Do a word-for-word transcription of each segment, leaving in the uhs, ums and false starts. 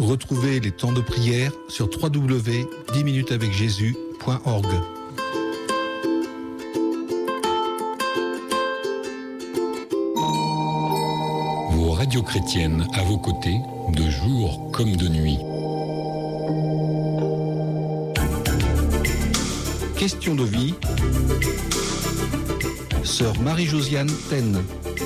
Retrouvez les temps de prière sur w w w point dix minutes avec jésus point org. Vos radios chrétiennes à vos côtés, de jour comme de nuit. Question de vie. Sœur Marie-Josiane Taine.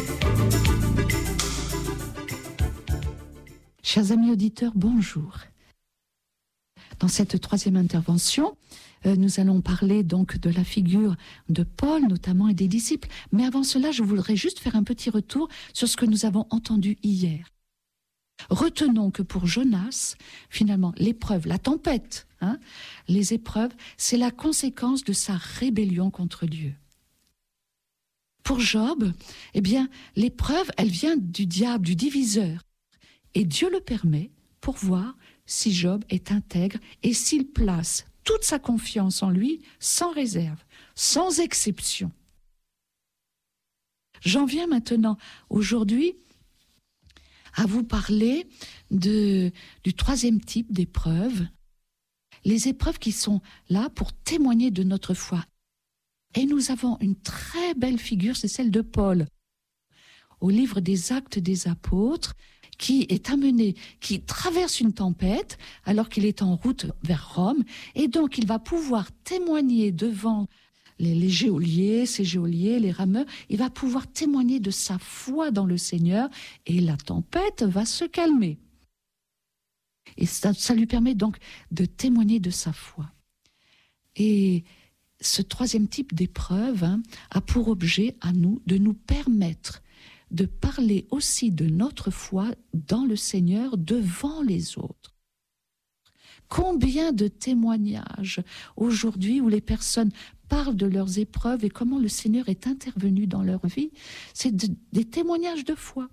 Chers amis auditeurs, bonjour. Dans cette troisième intervention, euh, nous allons parler donc de la figure de Paul notamment et des disciples. Mais avant cela, je voudrais juste faire un petit retour sur ce que nous avons entendu hier. Retenons que pour Jonas, finalement, l'épreuve, la tempête, hein, les épreuves, c'est la conséquence de sa rébellion contre Dieu. Pour Job, eh bien, l'épreuve, elle vient du diable, du diviseur. Et Dieu le permet pour voir si Job est intègre et s'il place toute sa confiance en lui sans réserve, sans exception. J'en viens maintenant, aujourd'hui, à vous parler de, du troisième type d'épreuves, les épreuves qui sont là pour témoigner de notre foi. Et nous avons une très belle figure, c'est celle de Paul. Au livre des Actes des Apôtres, qui est amené, qui traverse une tempête alors qu'il est en route vers Rome, et donc il va pouvoir témoigner devant les, les geôliers, ces geôliers, les rameurs, il va pouvoir témoigner de sa foi dans le Seigneur, et la tempête va se calmer. Et ça, ça lui permet donc de témoigner de sa foi. Et ce troisième type d'épreuve hein, a pour objet à nous de nous permettre de parler aussi de notre foi dans le Seigneur devant les autres. Combien de témoignages aujourd'hui où les personnes parlent de leurs épreuves et comment le Seigneur est intervenu dans leur vie, c'est de, des témoignages de foi.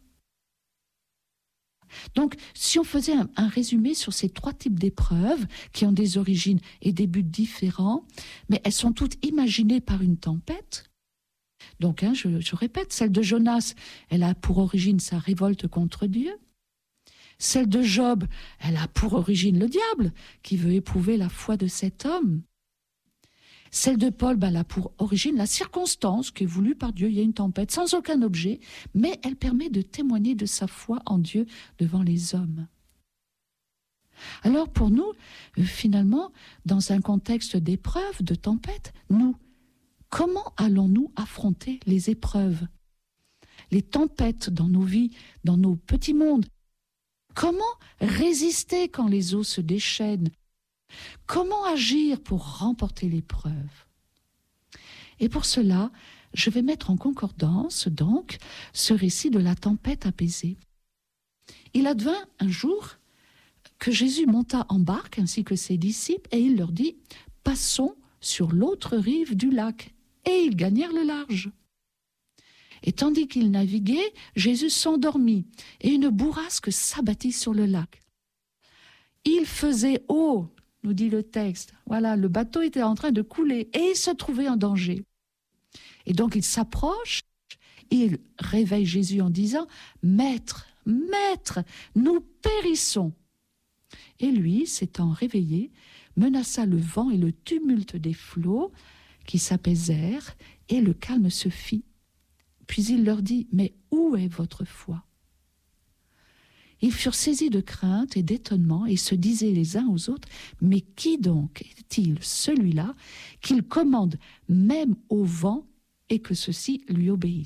Donc, si on faisait un, un résumé sur ces trois types d'épreuves qui ont des origines et des buts différents, mais elles sont toutes imaginées par une tempête. Donc, hein, je, je répète, celle de Jonas, elle a pour origine sa révolte contre Dieu. Celle de Job, elle a pour origine le diable, qui veut éprouver la foi de cet homme. Celle de Paul, ben, elle a pour origine la circonstance qui est voulue par Dieu. Il y a une tempête sans aucun objet, mais elle permet de témoigner de sa foi en Dieu devant les hommes. Alors pour nous, finalement, dans un contexte d'épreuve, de tempête, nous, comment allons-nous affronter les épreuves, les tempêtes dans nos vies, dans nos petits mondes? Comment résister quand les eaux se déchaînent? Comment agir pour remporter l'épreuve? Et pour cela, je vais mettre en concordance, donc, ce récit de la tempête apaisée. Il advint un jour que Jésus monta en barque ainsi que ses disciples et il leur dit « Passons sur l'autre rive du lac ». Et ils gagnèrent le large. Et tandis qu'ils naviguaient, Jésus s'endormit, et une bourrasque s'abattit sur le lac. Il faisait eau, nous dit le texte. Voilà, le bateau était en train de couler, et il se trouvait en danger. Et donc il s'approche, il réveille Jésus en disant « Maître, Maître, nous périssons !» Et lui, s'étant réveillé, menaça le vent et le tumulte des flots, qui s'apaisèrent, et le calme se fit. Puis il leur dit, « Mais où est votre foi ?» Ils furent saisis de crainte et d'étonnement, et se disaient les uns aux autres, « Mais qui donc est-il celui-là qu'il commande même au vent et que ceux-ci lui obéissent ?»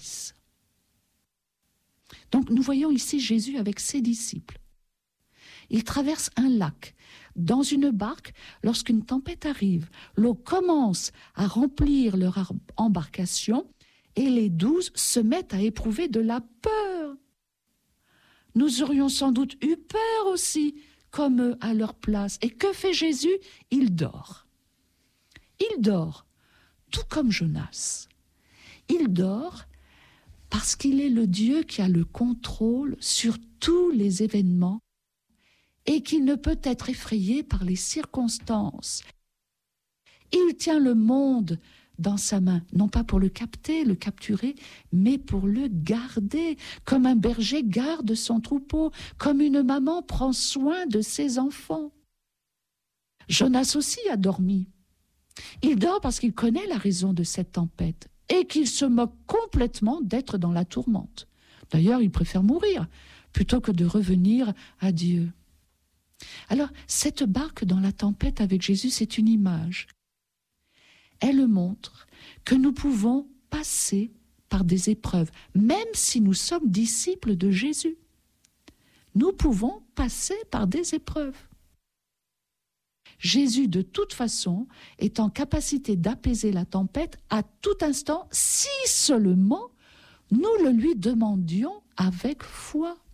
Donc nous voyons ici Jésus avec ses disciples. Il traverse un lac. Dans une barque, lorsqu'une tempête arrive, l'eau commence à remplir leur embarcation et les douze se mettent à éprouver de la peur. Nous aurions sans doute eu peur aussi, comme eux, à leur place. Et que fait Jésus? Il dort. Il dort, tout comme Jonas. Il dort parce qu'il est le Dieu qui a le contrôle sur tous les événements et qu'il ne peut être effrayé par les circonstances. Il tient le monde dans sa main, non pas pour le capter, le capturer, mais pour le garder, comme un berger garde son troupeau, comme une maman prend soin de ses enfants. Jonas aussi a dormi. Il dort parce qu'il connaît la raison de cette tempête et qu'il se moque complètement d'être dans la tourmente. D'ailleurs, il préfère mourir plutôt que de revenir à Dieu. Alors, cette barque dans la tempête avec Jésus, c'est une image. Elle montre que nous pouvons passer par des épreuves, même si nous sommes disciples de Jésus. Nous pouvons passer par des épreuves. Jésus, de toute façon, est en capacité d'apaiser la tempête à tout instant, si seulement nous le lui demandions avec foi.